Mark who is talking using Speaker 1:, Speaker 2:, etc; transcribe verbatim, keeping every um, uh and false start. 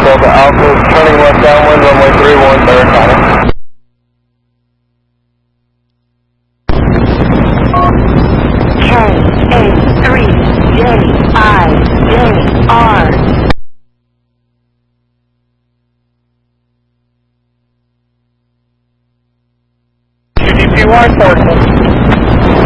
Speaker 1: Delta Alpha, turning left downwind, runway three one, Americana.
Speaker 2: K A three J I J R.
Speaker 1: G D P Y, Sergeant.